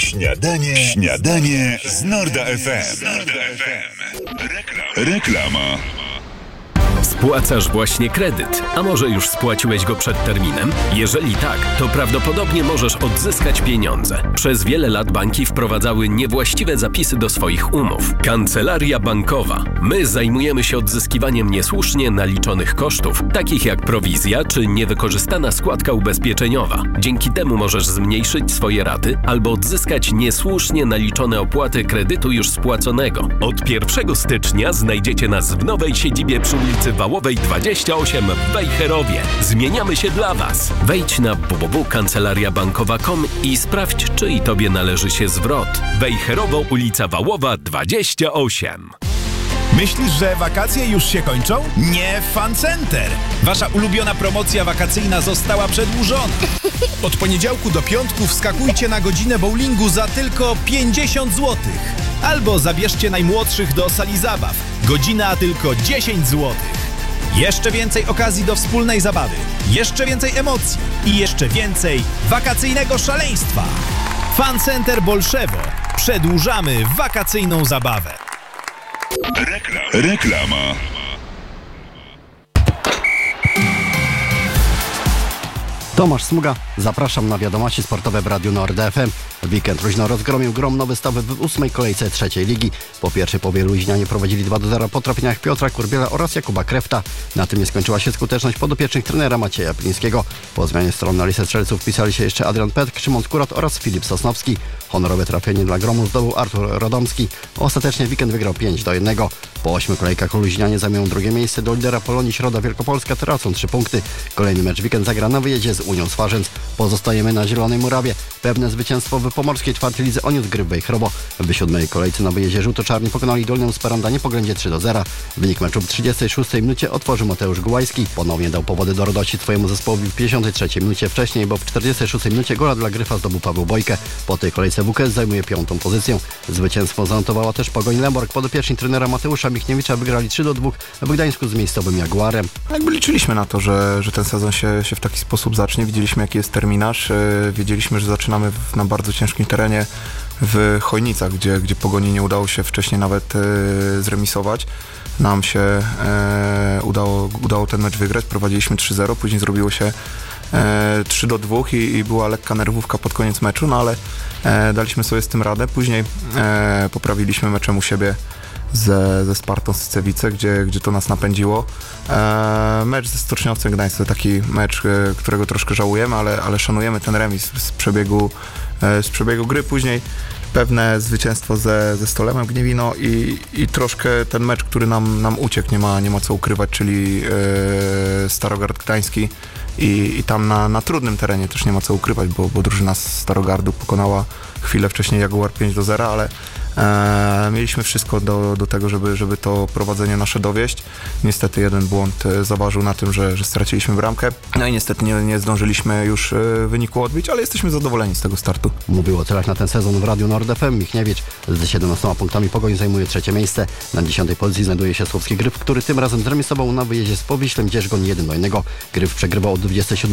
Śniadanie z Norda FM. Reklama. Spłacasz właśnie kredyt, a może już spłaciłeś go przed terminem? Jeżeli tak, to prawdopodobnie możesz odzyskać pieniądze. Przez wiele lat banki wprowadzały niewłaściwe zapisy do swoich umów. Kancelaria bankowa. My zajmujemy się odzyskiwaniem niesłusznie naliczonych kosztów, takich jak prowizja czy niewykorzystana składka ubezpieczeniowa. Dzięki temu możesz zmniejszyć swoje raty albo odzyskać niesłusznie naliczone opłaty kredytu już spłaconego. Od 1 stycznia znajdziecie nas w nowej siedzibie przy ulicy Wałowej 28 w Wejherowie. Zmieniamy się dla Was. Wejdź na www.kancelariabankowa.com i sprawdź, czy i Tobie należy się zwrot. Wejherowo, ulica Wałowa 28. Myślisz, że wakacje już się kończą? Nie w Fun Center! Wasza ulubiona promocja wakacyjna została przedłużona. Od poniedziałku do piątku wskakujcie na godzinę bowlingu za tylko 50 zł. Albo zabierzcie najmłodszych do sali zabaw. Godzina tylko 10 zł. Jeszcze więcej okazji do wspólnej zabawy, jeszcze więcej emocji i jeszcze więcej wakacyjnego szaleństwa. Fun Center Bolszewo. Przedłużamy wakacyjną zabawę. Reklama. Tomasz Smuga, zapraszam na wiadomości sportowe w Radiu Nord FM. W weekend luźno rozgromił Grom Nowy Stawę w 8. kolejce trzeciej ligi. Po pierwszej połowie luźnianie prowadzili 2-0 po trafieniach Piotra Kurbiela oraz Jakuba Krefta. Na tym nie skończyła się skuteczność podopiecznych trenera Macieja Plińskiego. Po zmianie stron na listę strzelców wpisali się jeszcze Adrian Petk, Szymon Skurat oraz Filip Sosnowski. Honorowe trafienie dla Gromu zdobył Artur Radomski. Ostatecznie weekend wygrał 5-1. Po 8 kolejkach luźnianie zajmują drugie miejsce. Do lidera Polonii Środa Wielkopolska tracą 3 punkty. Kolejny mecz weekend zagra na wyjeździe z Unią Swarzędz. Pozostajemy na Zielonej Murawie. Pewne zwycięstwo w pomorskiej czwartej lidze odniósł Gryf Wejherowo. W 7. kolejce na wyjeździe żółto-czarni pokonali Dolnią Sparandanie po ględzie 3-0. Wynik meczu w 36 minucie otworzył Mateusz Gułajski. Ponownie dał powody do radości swojemu zespołowi w 53 minucie wcześniej, bo w 46 minucie gola dla Gryfa zdobył Paweł Bojkę. Po tej kolejce WKS zajmuje 5. pozycję. Zwycięstwo zanotowała też Pogoń Lemborg. Podopieczni trenera Mateusza Michniewicza wygrali 3-2 w Gdańsku z miejscowym Jaguarem. Jakby liczyliśmy na to, że ten sezon się w taki sposób zacznie. Widzieliśmy, jaki jest terminarz. Wiedzieliśmy, że zaczynamy na bardzo ciężkim terenie w Chojnicach, gdzie Pogoni nie udało się wcześniej nawet zremisować. Nam się udało ten mecz wygrać. Prowadziliśmy 3-0, później zrobiło się 3-2 i była lekka nerwówka pod koniec meczu, no ale daliśmy sobie z tym radę. Później poprawiliśmy meczem u siebie ze Spartą Sycewice, gdzie to nas napędziło. Mecz ze Stoczniowcem Gdańsk to taki mecz, którego troszkę żałujemy, ale szanujemy ten remis z przebiegu gry. Później pewne zwycięstwo ze Stolemem Gniewino i troszkę ten mecz, który nam uciekł, nie ma co ukrywać, czyli Starogard Gdański i tam na trudnym terenie też nie ma co ukrywać, bo drużyna z Starogardu pokonała chwilę wcześniej Jaguar 5-0, ale mieliśmy wszystko do tego, żeby to prowadzenie nasze dowieść. Niestety jeden błąd zaważył na tym, że straciliśmy bramkę. No i niestety nie zdążyliśmy już wyniku odbić, ale jesteśmy zadowoleni z tego startu. Mówił o celach na ten sezon w Radiu Nord FM Michniewicz. Z 17 punktami Pogoń zajmuje 3. miejsce. Na 10. pozycji znajduje się Słowski Gryf, który tym razem zremisował na wyjeździe z Powiślem Dzierżgoń 1-1. Gryf przegrywał od 27